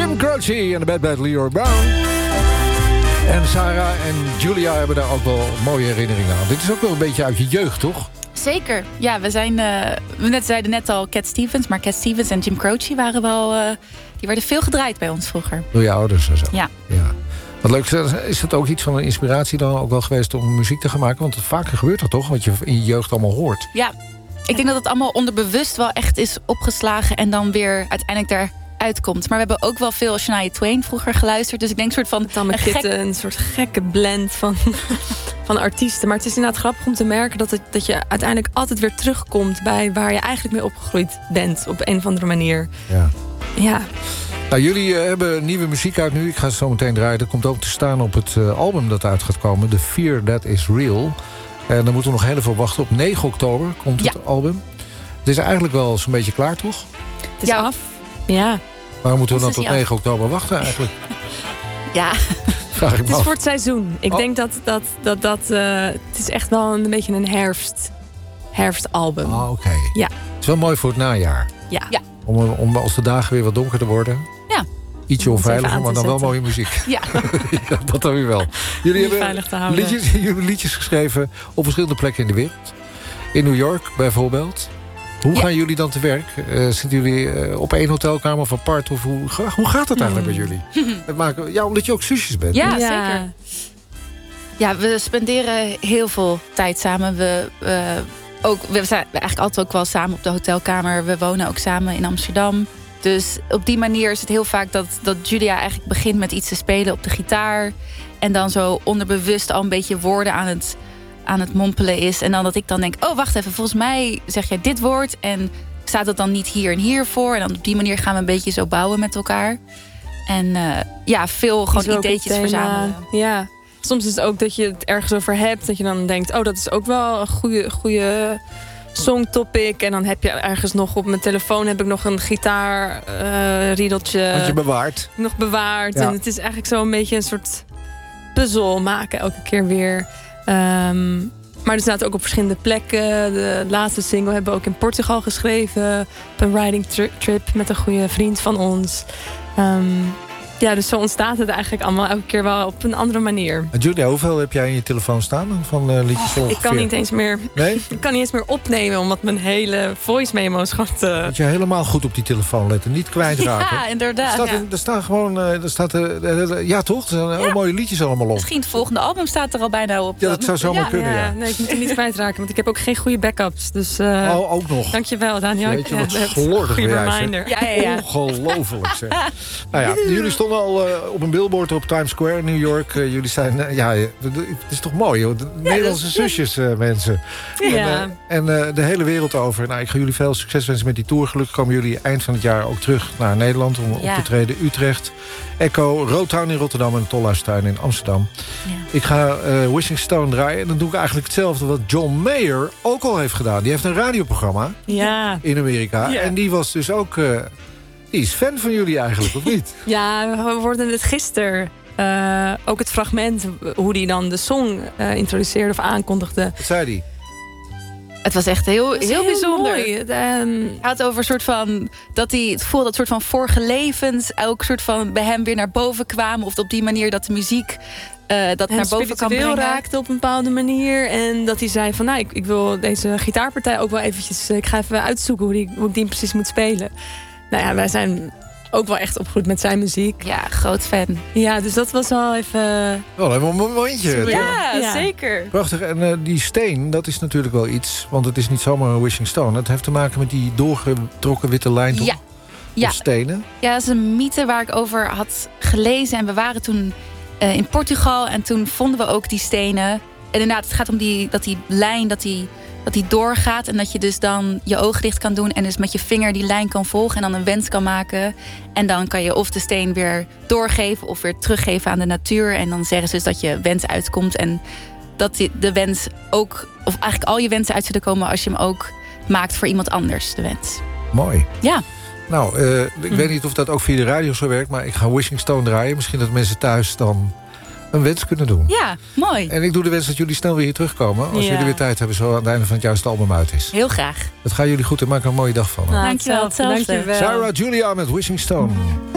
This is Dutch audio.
Jim Croce en de Bad Bad Leroy Brown. En Sarah en Julia hebben daar ook wel mooie herinneringen aan. Dit is ook wel een beetje uit je jeugd, toch? Zeker. Ja, we zeiden net al Cat Stevens. Maar Cat Stevens en Jim Croce waren wel... die werden veel gedraaid bij ons vroeger. Door je ouders en zo. Ja. Wat leuk. Is het ook iets van een inspiratie dan ook wel geweest om muziek te gaan maken? Want het vaker gebeurt dat toch? Wat je in je jeugd allemaal hoort. Ja. Ik denk dat het allemaal onderbewust wel echt is opgeslagen... en dan weer uiteindelijk eruit komt. Maar we hebben ook wel veel Shania Twain vroeger geluisterd. Dus ik denk soort van... een soort gekke blend van artiesten. Maar het is inderdaad grappig om te merken... dat je uiteindelijk altijd weer terugkomt... bij waar je eigenlijk mee opgegroeid bent. Op een of andere manier. Ja. Nou, jullie hebben nieuwe muziek uit nu. Ik ga het zo meteen draaien. Dat komt ook te staan op het album dat uit gaat komen. The Fear That Is Real. En dan moeten we nog heel veel wachten. Op 9 oktober komt het album. Het is eigenlijk wel zo'n beetje klaar, toch? Het is af. Ja. Waarom moeten we dan tot 9 oktober wachten eigenlijk? Ja. Het is voor het seizoen. Ik denk dat het is echt wel een beetje een herfstalbum. Oké. Ja. Het is wel mooi voor het najaar. Ja. Om als de dagen weer wat donkerder worden. Ja. Ietsje onveiliger, maar dan wel mooie muziek. Ja. Ja, dat dan weer wel. Jullie hebben liedjes geschreven op verschillende plekken in de wereld. In New York bijvoorbeeld. Hoe gaan jullie dan te werk? Zitten jullie op één hotelkamer of apart? Of hoe gaat het eigenlijk bij jullie? Omdat je ook zusjes bent. Ja, zeker. Ja, we spenderen heel veel tijd samen. We zijn eigenlijk altijd ook wel samen op de hotelkamer. We wonen ook samen in Amsterdam. Dus op die manier is het heel vaak dat Julia eigenlijk begint met iets te spelen op de gitaar. En dan zo onderbewust al een beetje woorden aan het mompelen is. En dan dat ik dan denk, oh wacht even, volgens mij zeg jij dit woord. En staat het dan niet hier en hier voor? En dan op die manier gaan we een beetje zo bouwen met elkaar. En veel gewoon ideetjes verzamelen. Ja, soms is het ook dat je het ergens over hebt. Dat je dan denkt, oh dat is ook wel een goede songtopic. En dan heb je ergens nog op mijn telefoon heb ik nog een gitaarriedeltje. Wat je bewaard. Nog bewaard. Ja. En het is eigenlijk zo een beetje een soort puzzel maken elke keer weer. Maar er staat ook op verschillende plekken. De laatste single hebben we ook in Portugal geschreven. Op een riding trip met een goede vriend van ons. Dus zo ontstaat het eigenlijk allemaal elke keer wel op een andere manier. Julia, hoeveel heb jij in je telefoon staan van liedjes? Ik kan niet eens meer. Nee? Ik kan niet eens meer opnemen, omdat mijn hele voice memo's gaat. Moet je helemaal goed op die telefoon letten, niet kwijtraken. Ja, inderdaad. Er staat gewoon, ja toch? Er zijn heel mooie liedjes allemaal op. Misschien het volgende album staat er al bijna op. Ja, dat zou zomaar kunnen. Ja. Nee, ik moet er niet kwijtraken, want ik heb ook geen goede backups. Dus, ook nog. Dankjewel, Daniel. Jeetje, wat slordig goede reminder. Ja. Ongelooflijk zeg. Nou ja, jullie stonden al op een billboard op Times Square in New York. Jullie zijn, het is toch mooi, hoor. Nederlandse zusjes, mensen. Ja. En de hele wereld over. Nou, ik ga jullie veel succes wensen met die tour. Gelukkig komen jullie eind van het jaar ook terug naar Nederland om op te treden. Utrecht, Echo, Roadtown in Rotterdam en Tolhuistuin in Amsterdam. Ja. Ik ga Wishing Stone draaien. En dan doe ik eigenlijk hetzelfde wat John Mayer ook al heeft gedaan. Die heeft een radioprogramma in Amerika. Ja. En die was dus ook... die is fan van jullie eigenlijk, of niet? Ja, we hoorden het gisteren. Ook het fragment, hoe hij dan de song introduceerde of aankondigde. Wat zei hij? Het was echt heel bijzonder. Mooi. Hij had over een soort van dat hij het voelde dat soort van vorige levens ook soort van bij hem weer naar boven kwamen, of op die manier dat de muziek dat naar boven kan brengen. Raakte op een bepaalde manier. En dat hij zei van, nou, ik wil deze gitaarpartij ook wel eventjes. Ik ga even uitzoeken hoe ik die precies moet spelen. Nou ja, wij zijn ook wel echt opgegroeid met zijn muziek. Ja, groot fan. Ja, dus dat was wel even... Wel even een momentje. Ja, zeker. Prachtig. En die steen, dat is natuurlijk wel iets. Want het is niet zomaar een Wishing Stone. Het heeft te maken met die doorgetrokken witte lijn, toch? Op stenen. Ja, dat is een mythe waar ik over had gelezen. En we waren toen in Portugal. En toen vonden we ook die stenen. En inderdaad, het gaat om dat die lijn, dat die doorgaat. En dat je dus dan je ogen dicht kan doen. En dus met je vinger die lijn kan volgen. En dan een wens kan maken. En dan kan je of de steen weer doorgeven. Of weer teruggeven aan de natuur. En dan zeggen ze dus dat je wens uitkomt. En dat de wens ook... Of eigenlijk al je wensen uit zullen komen. Als je hem ook maakt voor iemand anders, de wens. Mooi. Ja. Nou, ik weet niet of dat ook via de radio zo werkt. Maar ik ga Wishing Stone draaien. Misschien dat mensen thuis dan een wens kunnen doen. Ja, mooi. En ik doe de wens dat jullie snel weer hier terugkomen. Als jullie weer tijd hebben, zo aan het einde van het jaar als het album uit is. Heel graag. Dat gaan jullie goed en maak er een mooie dag van. Dankjewel. Dankjewel. Sarah Julia met Wishing Stone.